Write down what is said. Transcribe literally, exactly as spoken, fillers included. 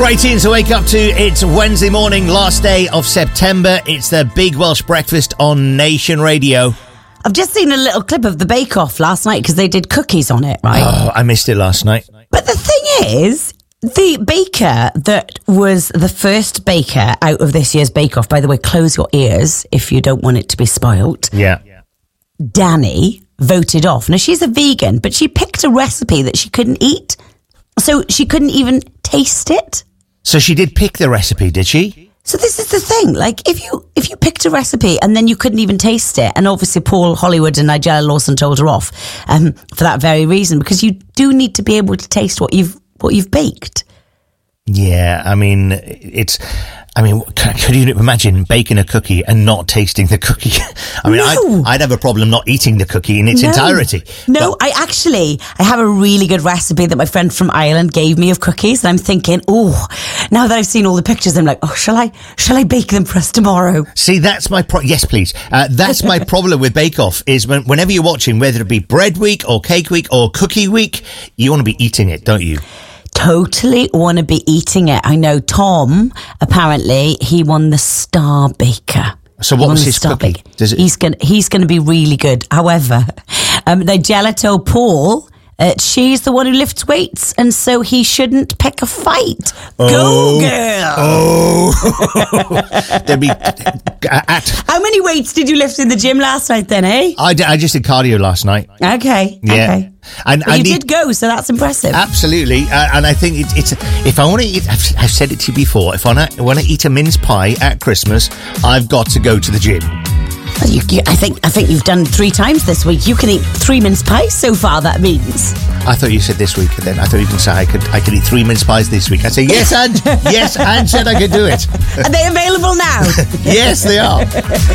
Right, in, so wake up to, it's Wednesday morning, last day of September. It's the Big Welsh Breakfast on Nation Radio. I've just seen a little clip of the Bake Off last night because they did cookies on it, right? Oh, I missed it last night. But the thing is, the baker that was the first baker out of this year's Bake Off, by the way, close your ears if you don't want it to be spoilt. Yeah. Danny voted off. Now, she's a vegan, but she picked a recipe that she couldn't eat. So she couldn't even taste it. So she did pick the recipe, did she? So this is the thing, like if you if you picked a recipe and then you couldn't even taste it, and obviously Paul Hollywood and Nigella Lawson told her off um, for that very reason, because you do need to be able to taste what you've what you've baked. Yeah, I mean, it's, I mean, could you imagine baking a cookie and not tasting the cookie? I mean, No. I'd, I'd have a problem not eating the cookie in its No. entirety. No, But- I actually, I have a really good recipe that my friend from Ireland gave me of cookies, and I'm thinking, oh, now that I've seen all the pictures, I'm like, oh, shall I, shall I bake them for us tomorrow? See, that's my pro- yes, please. Uh, that's my problem with Bake Off is when, whenever you're watching, whether it be Bread Week or Cake Week or Cookie Week, you want to be eating it, don't you? Totally want to be eating it. I know Tom, apparently, he won the Star Baker. So He what won was the his Star cookie? Baker. Does it- He's going he's going to be really good. However, um, the Gelato Paul, uh, she's the one who lifts weights, and so he shouldn't pick a fight. Oh. Go, girl! Oh, there'd be at. How many weights did you lift in the gym last night then, eh? I, d- I just did cardio last night. Okay, Yeah, okay. and But I you need, did go, so that's impressive. absolutely, uh, and I think it, it's if I want to eat. I've, I've said it to you before. If I want to eat a mince pie at Christmas, I've got to go to the gym. Well, you, you, I think I think you've done three times this week. You can eat three mince pies so far, that means. I thought you said this week, and then I thought you can say I could I could eat three mince pies this week. I say yes, and yes, and said I could do it. Are they available now? Yes, they are.